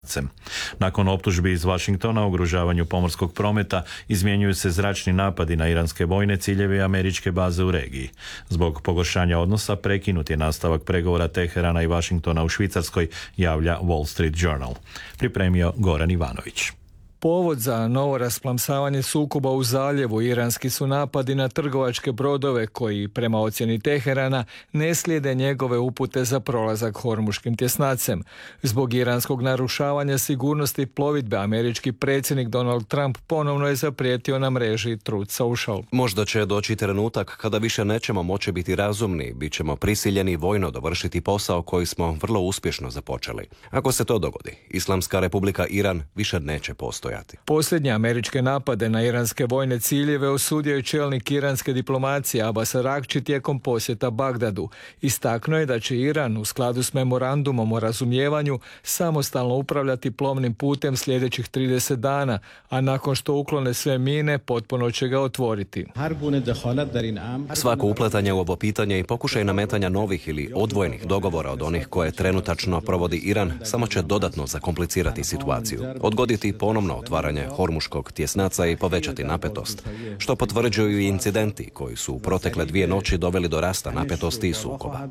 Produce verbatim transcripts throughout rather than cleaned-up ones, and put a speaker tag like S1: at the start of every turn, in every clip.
S1: Nakon optužbi iz Washingtona o ugrožavanju pomorskog prometa, izmjenjuju se zračni napadi na iranske vojne ciljeve i američke baze u regiji. Zbog pogoršanja odnosa prekinut je nastavak pregovora Teherana i Washingtona u Švicarskoj, javlja Wall Street Journal. Pripremio Goran Ivanović.
S2: Povod za novo rasplamsavanje sukoba u zaljevu iranski su napadi na trgovačke brodove koji, prema ocjeni Teherana, ne slijede njegove upute za prolazak Hormuškim tjesnacem. Zbog iranskog narušavanja sigurnosti plovidbe, američki predsjednik Donald Trump ponovno je zaprijetio na mreži Truth Social.
S3: Možda će doći trenutak kada više nećemo moći biti razumni, bit ćemo prisiljeni vojno dovršiti posao koji smo vrlo uspješno započeli. Ako se to dogodi, Islamska republika Iran više neće postojati.
S2: Posljednje američke napade na iranske vojne ciljeve osudio je čelnik iranske diplomacije Abbas Araghči tijekom posjeta Bagdadu. Istaknuo je da će Iran u skladu s memorandumom o razumijevanju samostalno upravljati plovnim putem sljedećih trideset dana, a nakon što uklone sve mine, potpuno će ga otvoriti.
S3: Svako upletanje u ovo pitanje i pokušaj nametanja novih ili odvojenih dogovora od onih koje trenutačno provodi Iran samo će dodatno zakomplicirati situaciju. Odgoditi ponovno otvaranje Hormuškog tjesnaca i povećati napetost, što potvrđuju i incidenti koji su u protekle dvije noći doveli do rasta napetosti i sukoba.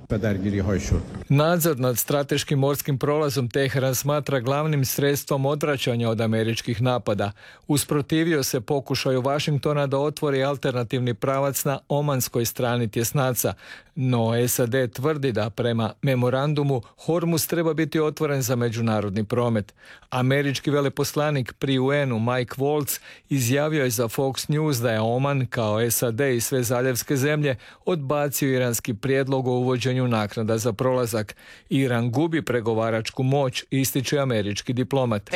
S2: Nadzor nad strateškim morskim prolazom Teheran smatra glavnim sredstvom odvraćanja od američkih napada. Usprotivio se pokušaju Washingtona da otvori alternativni pravac na omanskoj strani tjesnaca, no S A D tvrdi da prema memorandumu Hormuz treba biti otvoren za međunarodni promet. Američki veleposlanik pri U N-u Mike Waltz izjavio je za Fox News da je Oman, kao S A D i sve zaljevske zemlje, odbacio iranski prijedlog o uvođenju naknada za prolazak. Iran gubi pregovaračku moć, ističe američki diplomat.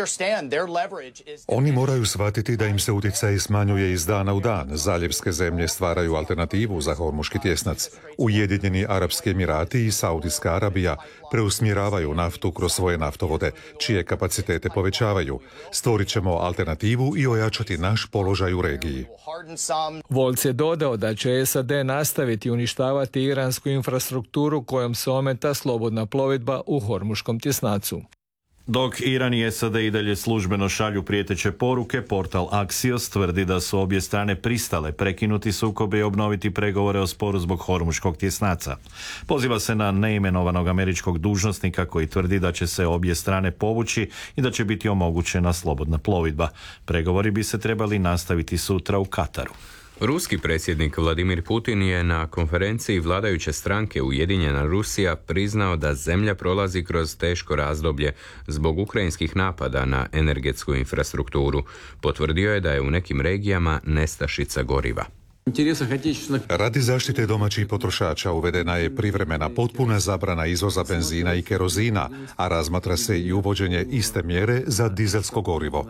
S4: Oni moraju shvatiti da im se utjecaj smanjuje iz dana u dan. Zaljevske zemlje stvaraju alternativu za Hormuški tjesnac. Ujedinjeni Arapski Emirati i Saudijska Arabija preusmjeravaju naftu kroz svoje naftovode, čije kapacitete povećavaju. Stvorit ćemo alternativu i ojačati naš položaj u regiji.
S2: Volc je dodao da će S A D nastaviti uništavati iransku infrastrukturu kojom se ometa slobodna plovidba u Hormuškom tjesnacu.
S1: Dok Iran i S A D i dalje službeno šalju prijeteće poruke, portal Axios tvrdi da su obje strane pristale prekinuti sukobe i obnoviti pregovore o sporu zbog Hormuškog tjesnaca. Poziva se na neimenovanog američkog dužnosnika koji tvrdi da će se obje strane povući i da će biti omogućena slobodna plovidba. Pregovori bi se trebali nastaviti sutra u Kataru.
S5: Ruski predsjednik Vladimir Putin je na konferenciji vladajuće stranke Ujedinjena Rusija priznao da zemlja prolazi kroz teško razdoblje zbog ukrajinskih napada na energetsku infrastrukturu. Potvrdio je da je u nekim regijama nestašica goriva.
S4: Radi zaštite domaćih potrošača uvedena je privremena potpuna zabrana izvoza benzina i kerozina, a razmatra se i uvođenje iste mjere za dizelsko gorivo.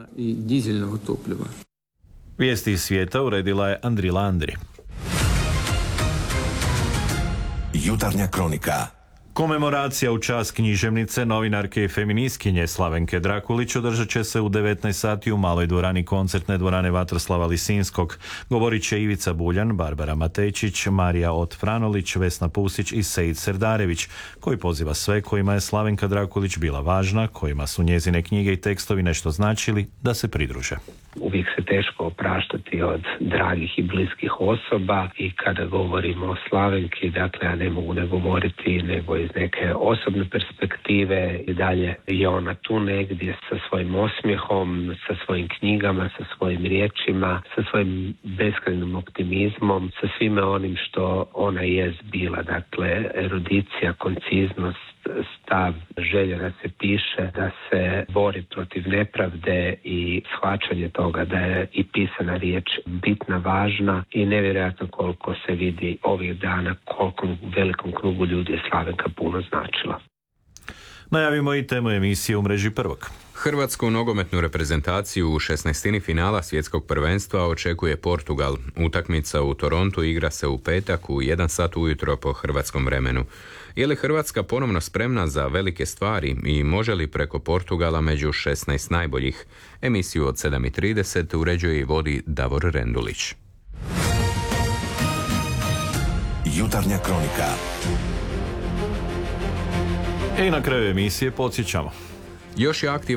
S1: Vijesti iz svijeta uredila je Andrila Andri.
S6: Jutarnja kronika.
S1: Komemoracija u čast književnice, novinarke i feministkinje Slavenke Drakulić održat će se u devetnaest sati u maloj dvorani koncertne dvorane Vatroslava Lisinskog. Govorit će Ivica Buljan, Barbara Matejčić, Marija Ot-Franolić, Vesna Pusić i Sejid Serdarević, koji poziva sve kojima je Slavenka Drakulić bila važna, kojima su njezine knjige i tekstovi nešto značili, da se pridruže.
S7: Uvijek se teško opraštati od dragih i bliskih osoba i kada govorimo o Slavenki, dakle ja ne mogu ne govoriti nego iz neke osobne perspektive i dalje je ona tu negdje sa svojim osmijehom, sa svojim knjigama, sa svojim riječima, sa svojim beskrajnim optimizmom, sa svime onim što ona jest bila, dakle erudicija, konciznost, stav, želja da se piše, da se bori protiv nepravde i shvaćanje toga da je i pisana riječ bitna, važna i nevjerojatno koliko se vidi ovih dana, koliko velikom krugu ljudi je Slavenka puno značila.
S1: Najavimo i temu emisije u mreži Prvog.
S5: Hrvatsku nogometnu reprezentaciju u šesnaestini finala svjetskog prvenstva očekuje Portugal. Utakmica u Torontu igra se u petak u jedan sat ujutro po hrvatskom vremenu. Je li Hrvatska ponovno spremna za velike stvari i može li preko Portugala među šesnaest najboljih? Emisiju od sedam i trideset uređuje i vodi Davor Rendulić.
S6: Jutarnja kronika.
S1: I na kraju emisije podsjećamo.
S5: Još je aktivan